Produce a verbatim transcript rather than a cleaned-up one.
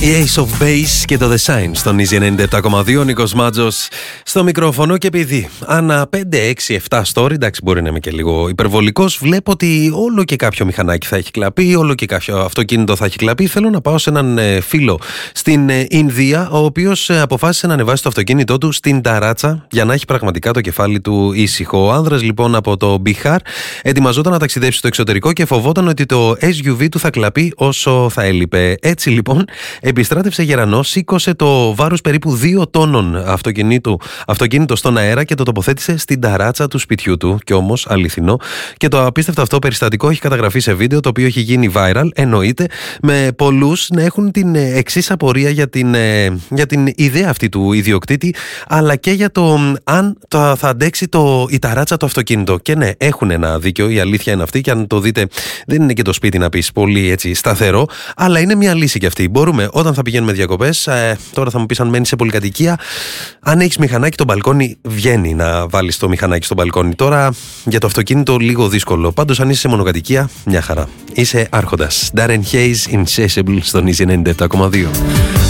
Η Ace of Base και το The Sign στον Easy ενενήντα επτά κόμμα δύο. Νίκος Μάτζος στο μικρόφωνο. Και επειδή ανά πέντε, έξι, επτά story, εντάξει, μπορεί να είμαι και λίγο υπερβολικός, βλέπω ότι όλο και κάποιο μηχανάκι θα έχει κλαπεί, όλο και κάποιο αυτοκίνητο θα έχει κλαπεί. Θέλω να πάω σε έναν φίλο στην Ινδία, ο οποίος αποφάσισε να ανεβάσει το αυτοκίνητό του στην ταράτσα για να έχει πραγματικά το κεφάλι του ήσυχο. Ο άνδρας λοιπόν από το Μπιχάρ ετοιμαζόταν να ταξιδέψει στο εξωτερικό και φοβόταν ότι το ες γιου βι του θα κλαπεί όσο θα έλειπε. Έτσι λοιπόν επιστράτευσε γερανός, σήκωσε το βάρος περίπου δύο τόνων αυτοκίνητο, αυτοκίνητο στον αέρα και το τοποθέτησε στην ταράτσα του σπιτιού του. Και όμως αληθινό. Και το απίστευτο αυτό περιστατικό έχει καταγραφεί σε βίντεο, το οποίο έχει γίνει viral, εννοείται, με πολλούς να έχουν την εξής απορία για την, για την ιδέα αυτή του ιδιοκτήτη, αλλά και για το αν το, θα αντέξει το, η ταράτσα το αυτοκίνητο. Και ναι, έχουν ένα δίκιο, η αλήθεια είναι αυτή, και αν το δείτε, δεν είναι και το σπίτι να πεις πολύ έτσι σταθερό, αλλά είναι μια λύση κι αυτή. Μπορούμε όταν θα πηγαίνουμε διακοπές, ε, τώρα θα μου πεις αν μένεις σε πολυκατοικία, αν έχεις μηχανάκι το μπαλκόνι, βγαίνει να βάλεις το μηχανάκι στο μπαλκόνι. Τώρα για το αυτοκίνητο λίγο δύσκολο. Πάντως αν είσαι σε μονοκατοικία, μια χαρά. Είσαι άρχοντας. Darren Hayes, Insatiable στον Easy ενενήντα επτά κόμμα δύο.